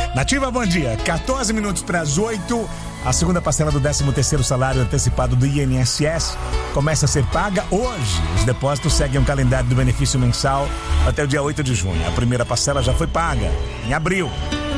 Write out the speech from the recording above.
Nativa, bom dia. 14 minutos para as 8. A segunda parcela do 13º salário antecipado do INSS começa a ser paga hoje. Os depósitos seguem o calendário do benefício mensal até o dia 8 de junho. A primeira parcela já foi paga em abril.